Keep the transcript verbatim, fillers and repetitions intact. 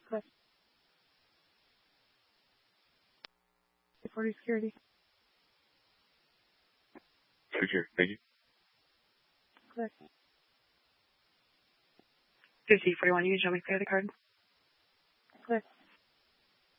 Click. forty security. Secure, thank you. Click. fifty forty-one, you can show me clear the card. Click.